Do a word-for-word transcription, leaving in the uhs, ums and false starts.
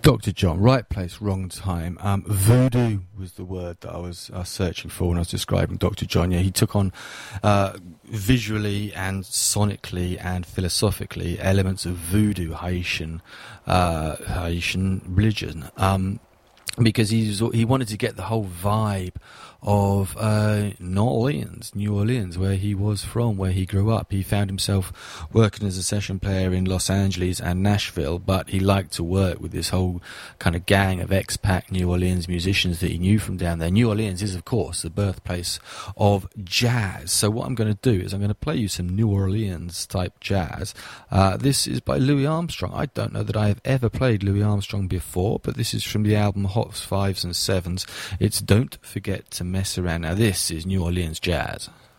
Doctor John, right place, wrong time. Um, voodoo was the word that I was uh, searching for when I was describing Doctor John. Yeah, he took on uh, visually and sonically and philosophically elements of voodoo, Haitian, uh, Haitian religion, um, because he was, he wanted to get the whole vibe of uh, New Orleans, New Orleans, where he was from, where he grew up. He found himself working as a session player in Los Angeles and Nashville, but he liked to work with this whole kind of gang of expat New Orleans musicians that he knew from down there. New Orleans is, of course, the birthplace of jazz. So what I'm going to do is I'm going to play you some New Orleans-type jazz. Uh, this is by Louis Armstrong. I don't know that I have ever played Louis Armstrong before, but this is from the album Hot Fives and Sevens. It's Don't Forget to Mess Around. Now this is New Orleans jazz.